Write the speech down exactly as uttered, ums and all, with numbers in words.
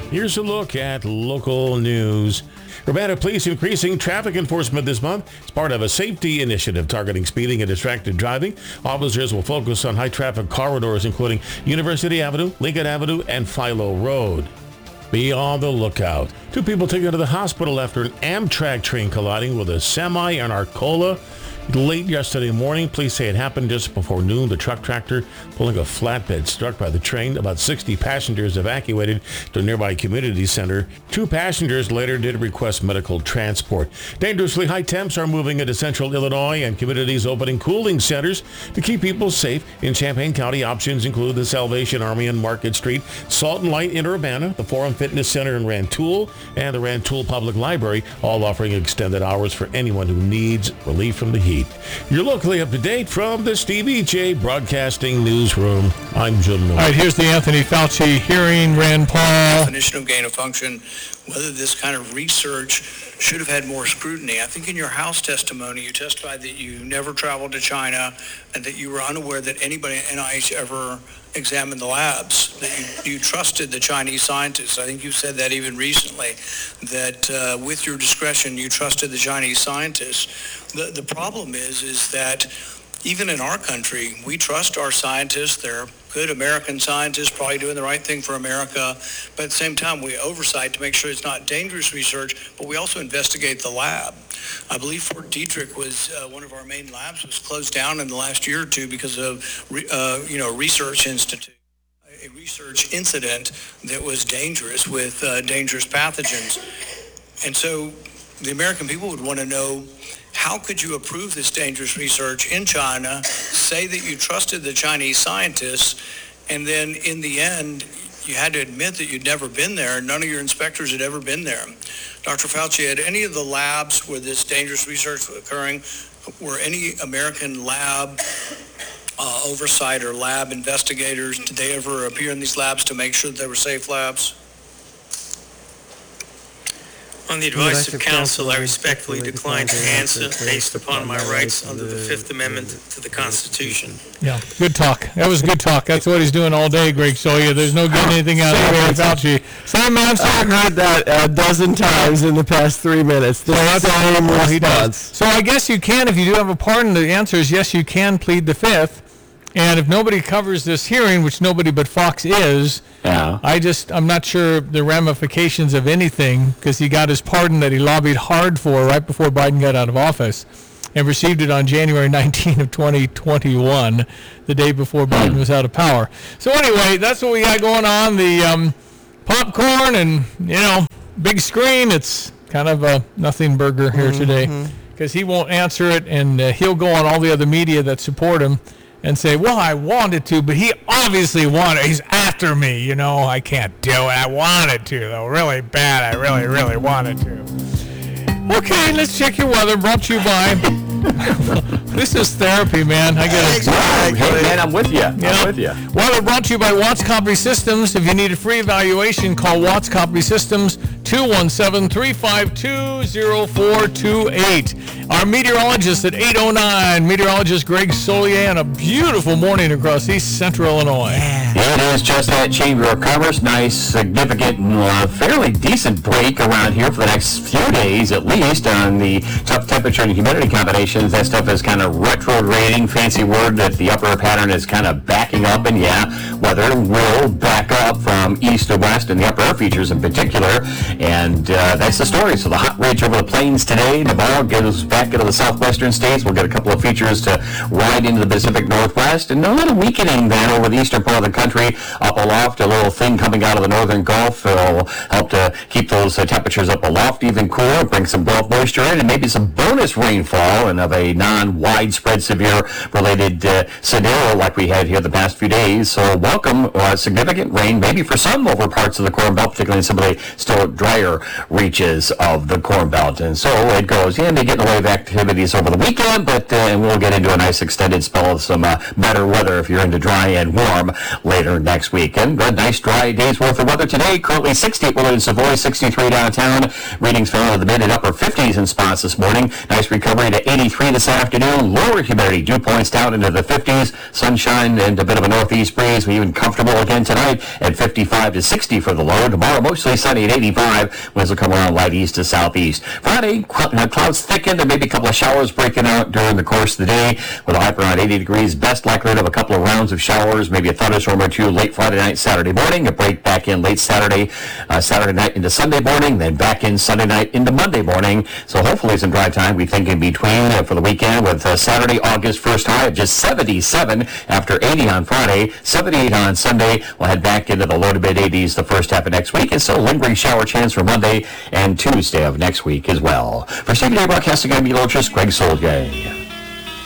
Here's a look at local news. Urbana Police increasing traffic enforcement this month. It's part of a safety initiative targeting speeding and distracted driving. Officers will focus on high-traffic corridors, including University Avenue, Lincoln Avenue, and Philo Road. Be on the lookout. Two people taken to the hospital after an Amtrak train colliding with a semi in Arcola late yesterday morning. Police say it happened just before noon. The truck tractor pulling a flatbed struck by the train. About sixty passengers evacuated to a nearby community center. Two passengers later did request medical transport. Dangerously high temps are moving into central Illinois, and communities opening cooling centers to keep people safe. In Champaign County, options include the Salvation Army on Market Street, Salt and Light in Urbana, the Forum Fitness Center in Rantoul, and the Rantoul Public Library, all offering extended hours for anyone who needs relief from the heat. You're locally up to date from the Stevie J Broadcasting Newsroom. I'm Jim Miller. All right, here's the Anthony Fauci hearing. Rand Paul. Definition of gain of function, whether this kind of research should have had more scrutiny. I think in your House testimony, you testified that you never traveled to China and that you were unaware that anybody at N I H ever examined the labs, that you, you trusted the Chinese scientists. I think you said that even recently, that uh, with your discretion, you trusted the Chinese scientists. The, the problem is, is that even in our country, we trust our scientists. They're good American scientists, probably doing the right thing for America. But at the same time, we oversight to make sure it's not dangerous research, but we also investigate the lab. I believe Fort Detrick was uh, one of our main labs, was closed down in the last year or two because of, uh, you know, research institute. A research incident that was dangerous with uh, dangerous pathogens. And so the American people would want to know, how could you approve this dangerous research in China, say that you trusted the Chinese scientists, and then in the end, you had to admit that you'd never been there, and none of your inspectors had ever been there. Doctor Fauci, had any of the labs where this dangerous research was occurring, were any American lab uh, oversight or lab investigators, did they ever appear in these labs to make sure that they were safe labs? On the advice of counsel, I respectfully decline to answer based upon my rights under the Fifth Amendment to the Constitution. Yeah, good talk. That was good talk. That's what he's doing all day, Greg Solia. There's no getting anything out of Barry Fauci. Same answer. I've heard that a dozen times in the past three minutes. The so same well, he response. So I guess you can, if you do have a pardon, the answer is yes, you can plead the Fifth. And if nobody covers this hearing, which nobody but Fox is, yeah. I just, I'm not sure the ramifications of anything, because he got his pardon that he lobbied hard for right before Biden got out of office and received it on January nineteenth of twenty twenty-one, the day before Biden was out of power. So anyway, that's what we got going on. The um, popcorn and, you know, big screen, it's kind of a nothing burger here mm-hmm. today, because he won't answer it, and uh, he'll go on all the other media that support him and say, well, I wanted to, but he obviously wanted, he's after me, you know, I can't do it. I wanted to, though, really bad. I really, really wanted to. Okay, let's check your weather, brought to you by, this is therapy, man. I get it. Hey, man, I'm with you. I'm yeah. with you. Weather brought to you by Watts Company Systems. If you need a free evaluation, call Watts Company Systems, two one seven, three five two, zero four two eight. Our meteorologist at eight oh nine, meteorologist Greg Solier, on a beautiful morning across East Central Illinois. Yeah, it is just that Chamber of Commerce. Nice, significant, uh, fairly decent break around here for the next few days, at least, on the tough temperature and humidity combinations. That stuff is kind of retrograding, fancy word that the upper pattern is kind of backing up, and yeah, weather will back up from east to west in the upper air features in particular, and uh, that's the story. So the hot ridge over the plains today, tomorrow goes back into the southwestern states. We'll get a couple of features to ride into the Pacific Northwest, and a little weakening then over the eastern part of the country, up aloft, a little thing coming out of the northern Gulf. It'll help to keep those uh, temperatures up aloft even cooler, bring some Gulf moisture in, and maybe some bonus rainfall and of a non-widespread severe related uh, scenario like we had here the past few days. So welcome uh, significant rain, maybe for some over parts of the Corn Belt, particularly in some of the still drier reaches of the Corn Belt. And so it goes. Yeah, they get in the way of activities over the weekend, but uh, we'll get into a nice extended spell of some uh, better weather if you're into dry and warm later next week. And a nice dry day's worth of weather today. Currently sixty-eight Willard in Savoy, sixty-three downtown. Readings fell into the mid and upper fifties in spots this morning. Nice recovery to eighty fifty-three this afternoon. Lower humidity, dew points down into the fifties. Sunshine and a bit of a northeast breeze. We even comfortable again tonight at fifty-five to sixty for the low. Tomorrow, mostly sunny at eighty-five. Winds will come around light east to southeast. Friday, clouds thicken. There may be a couple of showers breaking out during the course of the day with a high around eighty degrees. Best likelihood of a couple of rounds of showers, maybe a thunderstorm or two late Friday night, Saturday morning. A break back in late Saturday, uh, Saturday night into Sunday morning, then back in Sunday night into Monday morning. So hopefully some dry time. We think in between uh, for the weekend with uh, Saturday, August first high of just seventy-seven after eighty on Friday, seventy-eight on Sunday. We'll head back into the low to mid eighties the first half of next week, and so lingering shower chance for Monday and Tuesday of next week as well. For Stephen A. Broadcasting, I'm meteorologist Greg Solgay.